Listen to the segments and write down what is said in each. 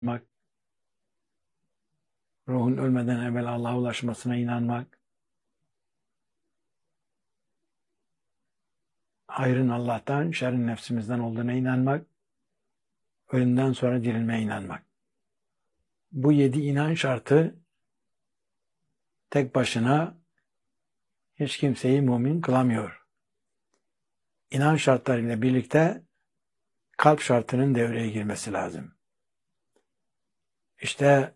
inanmak, ruhun ölmeden evvel Allah'a ulaşmasına inanmak, hayrın Allah'tan, şerrin nefsimizden olduğuna inanmak, ölümden sonra dirilmeye inanmak. Bu 7 inan şartı tek başına hiç kimseyi mümin kılamıyor. İnan şartlarıyla birlikte kalp şartının devreye girmesi lazım. İşte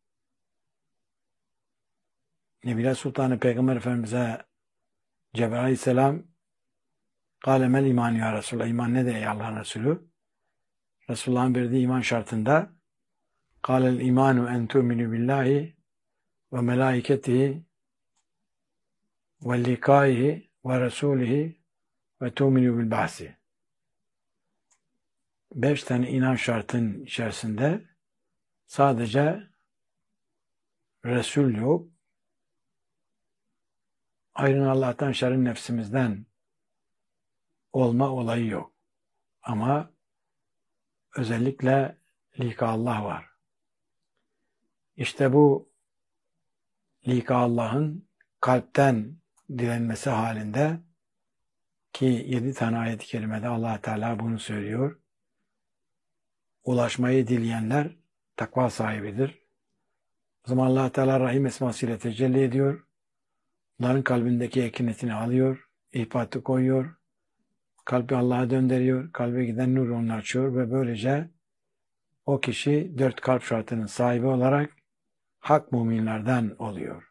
Nebile Sultanı Peygamber Efendimiz'e Cebrail Aleyhisselam "Kâlemel iman ya Resulallah." İman nedir ey Allah'ın Resulü? Resulullah'ın verdiği iman şartında "Kâlel imanu en tu'minu billahi ve melâiketihi ve likâihi ve resûlihi ve tu'minu bil ba'si." 5 tane inan şartının içerisinde sadece Resul yok. Hayrın Allah'tan, şerrin nefsimizden olma olayı yok. Ama özellikle lika Allah var. İşte bu lika Allah'ın kalpten dilenmesi halinde ki 7 tane ayet-i kerimede Allah Teala bunu söylüyor. Ulaşmayı dileyenler takva sahibidir. O zaman Allah Teala Rahim esmasıyla tecelli ediyor. Onların kalbindeki ekinetini alıyor, ihbatı koyuyor. Kalbi Allah'a döndürüyor. Kalbe giden nur onu açıyor ve böylece o kişi 4 kalp şartının sahibi olarak hak müminlerden oluyor.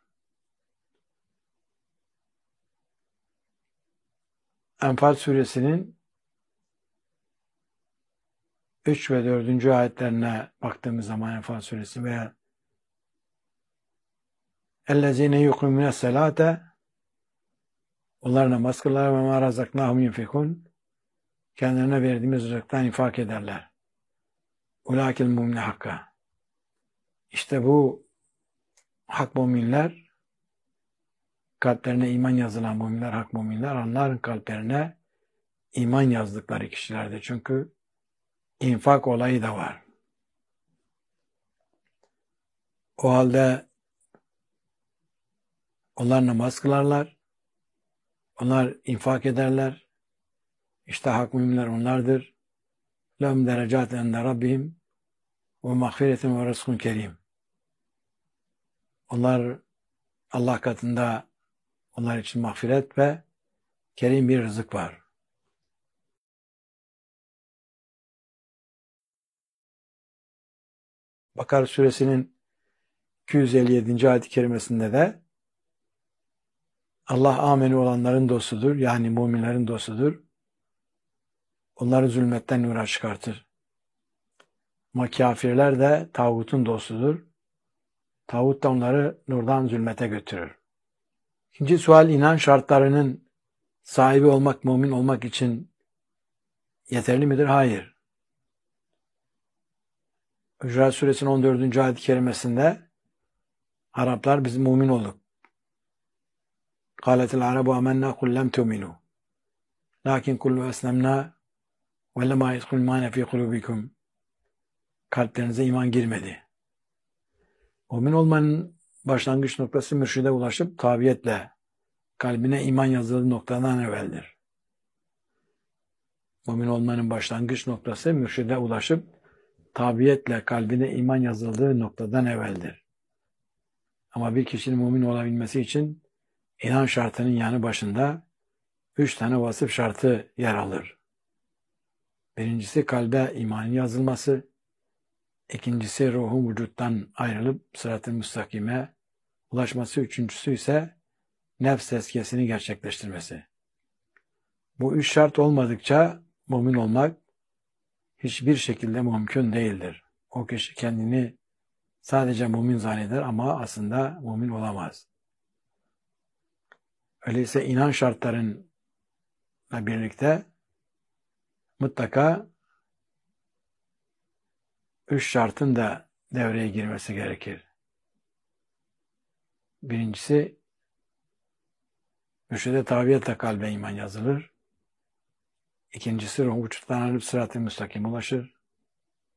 Enfal suresinin 3 ve 4. ayetlerine baktığımız zaman Enfal suresi veya اَلَّذ۪ينَ يُقِمُونَ السَّلَاةَ onlar namaz kılar ve مَا رَزَقْنَاهُمْ يُنْفِقُونَ kendilerine verdiğimiz rızıktan infak ederler. اُولَٰئِكَ الْمُؤْمِنِينَ hakka. İşte bu hak müminler, kalplerine iman yazılan müminler, hak müminler, onların kalplerine iman yazdıkları kişilerdir. Çünkü infak olayı da var. O halde onlar namaz kılarlar, onlar infak ederler. İşte hak müminler onlardır. لَهُمْ دَرَجَاتٍ عِنْدَ رَبِّهِمْ وَمَغْفِرَةٌ وَرِزْقٌ كَرِيمٌ. Onlar Allah katında onlar için mağfiret ve kerim bir rızık var. Bakara suresinin 257. ayet-i kerimesinde de Allah ameni olanların dostudur. Yani müminlerin dostudur. Onları zulmetten nura çıkartır. Ama kafirler de tağutun dostudur. Tağut da onları nurdan zulmete götürür. İkinci sual, inan şartlarının sahibi olmak, mümin olmak için yeterli midir? Hayır. Hucurat suresinin 14. ayet-i kerimesinde Araplar biz mümin olduk. قَالَتِ الْعَرَبُ آمَنَّا قُلْ لَمْ تُؤْمِنُوا لَكِنْ قُلُوا أَسْلَمْنَا وَلَمَا يَدْخُلُ الْإِيمَانُ فِي قُلُوبِكُمْ kalplerinize iman girmedi. Mümin olmanın başlangıç noktası mürşide ulaşıp tabiyetle kalbine iman yazıldığı noktadan evveldir. Mümin olmanın başlangıç noktası mürşide ulaşıp tabiyetle kalbine iman yazıldığı noktadan evveldir. Ama bir kişinin mümin olabilmesi için inan şartının yanı başında 3 tane vasıf şartı yer alır. Birincisi kalbe imanın yazılması, ikincisi ruhun vücuttan ayrılıp sırat-ı müstakime ulaşması, üçüncüsü ise nefs tezkiyesini gerçekleştirmesi. Bu 3 şart olmadıkça mümin olmak hiçbir şekilde mümkün değildir. O kişi kendini sadece mümin zanneder ama aslında mümin olamaz. Öyleyse inan şartlarıyla birlikte mutlaka 3 şartın da devreye girmesi gerekir. Birincisi, mürşide tabiyetle kalbe iman yazılır. İkincisi, ruh vücuttan ayrılıp sırat-ı müstakim ulaşır.